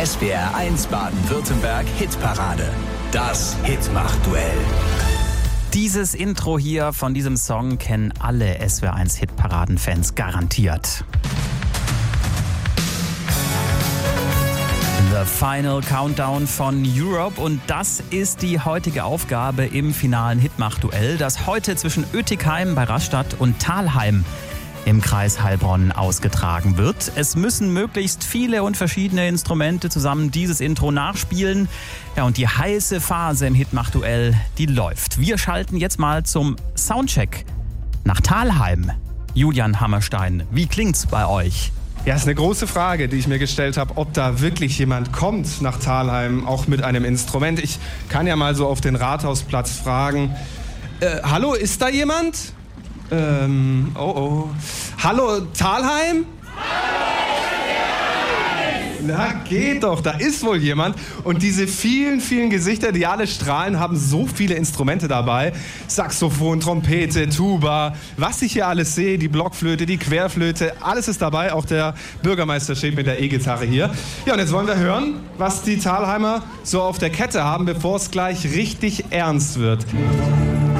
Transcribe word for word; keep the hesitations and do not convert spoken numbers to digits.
S W R eins Baden-Württemberg Hitparade. Das Hitmach-Duell. Dieses Intro hier von diesem Song kennen alle S W R eins Hitparaden-Fans garantiert. The Final Countdown von Europe, und das ist die heutige Aufgabe im finalen Hitmach-Duell, das heute zwischen Oetikheim bei Rastatt und Thalheim im Kreis Heilbronn ausgetragen wird. Es müssen möglichst viele und verschiedene Instrumente zusammen dieses Intro nachspielen. Ja, und die heiße Phase im Hitmach-Duell, die läuft. Wir schalten jetzt mal zum Soundcheck nach Thalheim. Julian Hammerstein, wie klingt's bei euch? Ja, ist eine große Frage, die ich mir gestellt habe, ob da wirklich jemand kommt nach Thalheim, auch mit einem Instrument. Ich kann ja mal so auf den Rathausplatz fragen. Äh, hallo, ist da jemand? Ähm, oh oh. Hallo, Thalheim? Na, geht doch, da ist wohl jemand. Und diese vielen, vielen Gesichter, die alle strahlen, haben so viele Instrumente dabei. Saxophon, Trompete, Tuba, was ich hier alles sehe, die Blockflöte, die Querflöte, alles ist dabei. Auch der Bürgermeister steht mit der E-Gitarre hier. Ja, und jetzt wollen wir hören, was die Thalheimer so auf der Kette haben, bevor es gleich richtig ernst wird.